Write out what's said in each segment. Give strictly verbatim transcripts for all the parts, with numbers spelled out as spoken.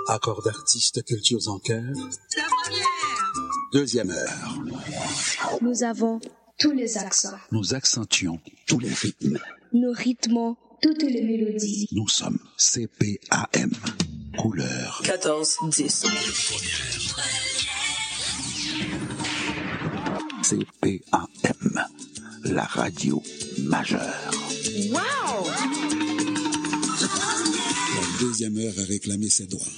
Accord d'artistes, cultures en chœur. La première. Deuxième heure. Nous avons tous les accents. Nous accentuons tous les rythmes. Nous rythmons toutes les mélodies. Nous sommes C P A M. Couleur. quatorze dix. C P A M. La radio majeure. Wow! La deuxième heure a réclamé ses droits.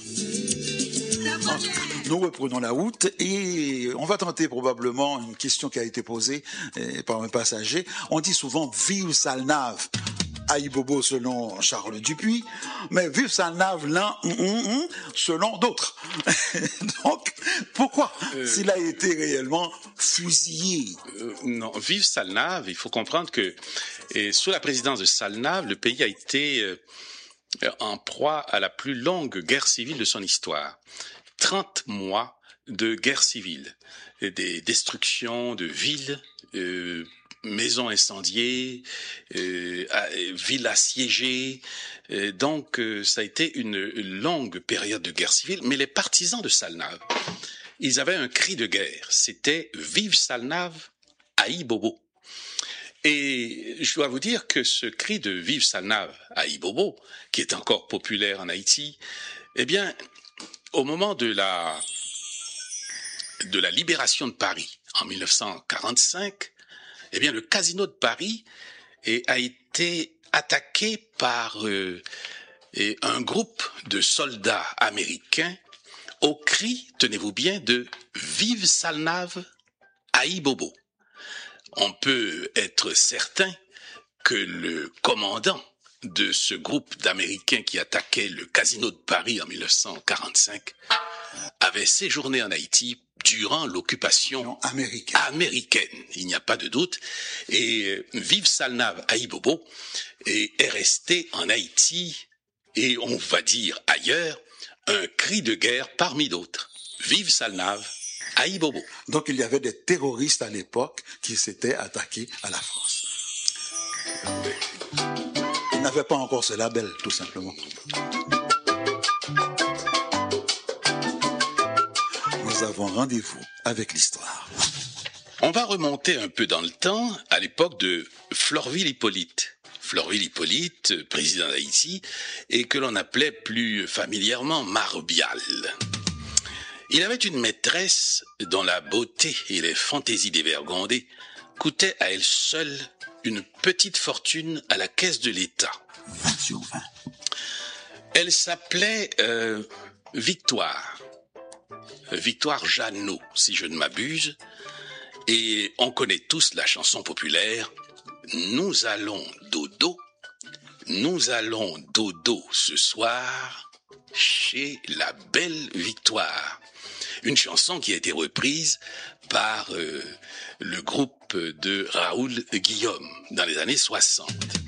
Nous reprenons la route et on va tenter probablement une question qui a été posée eh, par un passager. On dit souvent « Vive Salnave » Aïbobo selon Charles Dupuis, mais « Vive Salnave » là, mm, mm, mm, selon d'autres. Donc, pourquoi euh, s'il a été réellement fusillé euh, Non, « Vive Salnave », il faut comprendre que et sous la présidence de Salnave, le pays a été euh, en proie à la plus longue guerre civile de son histoire. trente mois de guerre civile, des destructions de villes, euh, maisons incendiées, euh, villes assiégées. Euh, donc, euh, ça a été une, une longue période de guerre civile. Mais les partisans de Salnave, ils avaient un cri de guerre. C'était « Vive Salnave, Aïbobo ». Et je dois vous dire que ce cri de « Vive Salnave, Aïbobo », qui est encore populaire en Haïti, eh bien, au moment de la, de la libération de Paris, en mille neuf cent quarante-cinq, eh bien, le casino de Paris eh, a été attaqué par euh, eh, un groupe de soldats américains au cri, tenez-vous bien, de « Vive Salnave, Aïbobo ». On peut être certain que le commandant de ce groupe d'Américains qui attaquait le casino de Paris en mille neuf cent quarante-cinq avait séjourné en Haïti durant l'occupation américaine. américaine, il n'y a pas de doute. Et euh, Vive Salnave Aïbobo est, est resté en Haïti et on va dire ailleurs un cri de guerre parmi d'autres. Vive Salnave Aïbobo. Donc il y avait des terroristes à l'époque qui s'étaient attaqués à la France. Ils n'avaient pas encore ce label, tout simplement. Nous avons rendez-vous avec l'histoire. On va remonter un peu dans le temps, à l'époque de Florvil-Hippolyte. Florvil-Hippolyte, président d'Haïti, et que l'on appelait plus familièrement Marbial. Il avait une maîtresse dont la beauté et les fantaisies dévergondées coûtaient à elle seule une petite fortune à la caisse de l'État. vingt sur vingt. Elle s'appelait euh, Victoire. Victoire Jeannot, si je ne m'abuse. Et on connaît tous la chanson populaire « Nous allons dodo, nous allons dodo ce soir chez la belle Victoire ». Une chanson qui a été reprise par euh, le groupe de Raoul Guillaume dans les années soixante.